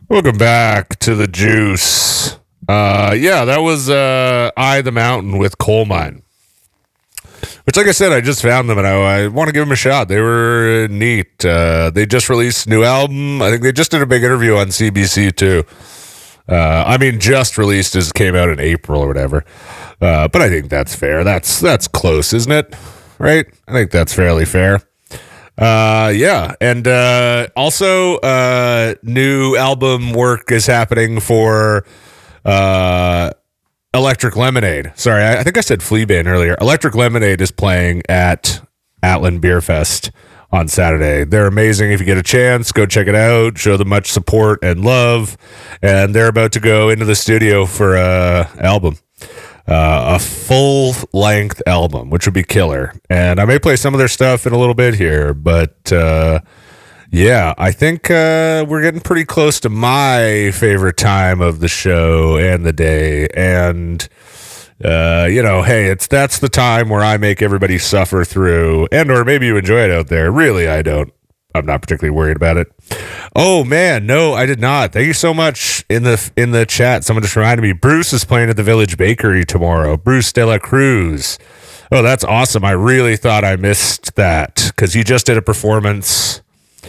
Welcome back to the Juice. Yeah, that was I the Mountain with Coal Mine. Which, like I said, I just found them and I want to give them a shot. They were neat. They just released a new album. I think they just did a big interview on CBC too. Just released as it came out in April or whatever. But I think that's fair. That's close, isn't it? Right? I think that's fairly fair. Yeah, and also new album work is happening for Electric Lemonade. Sorry, I think I said Fleabane earlier. Electric Lemonade is playing at Atlan Beer Fest on Saturday. They're amazing. If you get a chance, go check it out. Show them much support and love. And they're about to go into the studio for a album. A full-length album, which would be killer. And I may play some of their stuff in a little bit here, but yeah, I think we're getting pretty close to my favorite time of the show and the day. And, hey, that's the time where I make everybody suffer through, and or maybe you enjoy it out there. Really, I don't. I'm not particularly worried about it. Oh man, no, I did not. Thank you so much in the chat. Someone just reminded me Bruce is playing at the Village Bakery tomorrow. Bruce De La Cruz. Oh, that's awesome. I really thought I missed that because he just did a performance.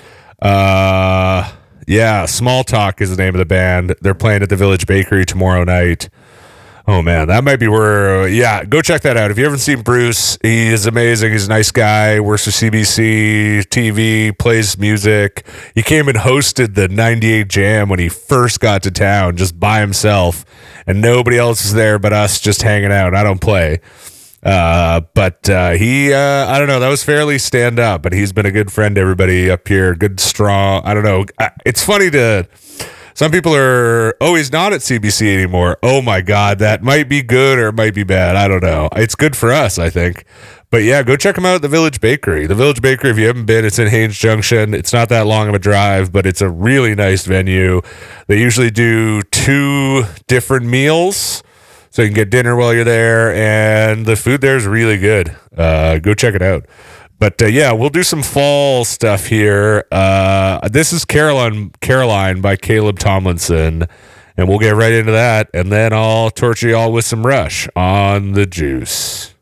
Yeah, Small Talk is the name of the band. They're playing at the Village Bakery tomorrow night. Oh man, that might be where. Yeah, go check that out. If you haven't seen Bruce, he is amazing. He's a nice guy. Works for CBC TV, plays music. He came and hosted the '98 Jam when he first got to town, just by himself, and nobody else is there but us, just hanging out. I don't play, but he, I don't know. That was fairly stand up, but he's been a good friend to everybody up here. Good, strong. I don't know. It's funny to. Some people are, he's not at CBC anymore. Oh my God, that might be good or it might be bad. I don't know. It's good for us, I think. But yeah, go check them out at the Village Bakery. The Village Bakery, if you haven't been, it's in Haines Junction. It's not that long of a drive, but it's a really nice venue. They usually do 2 different meals, so you can get dinner while you're there, and the food there is really good. Go check it out. But yeah, we'll do some fall stuff here. This is Caroline by Caleb Tomlinson, and we'll get right into that, and then I'll torture you all with some Rush on the Juice.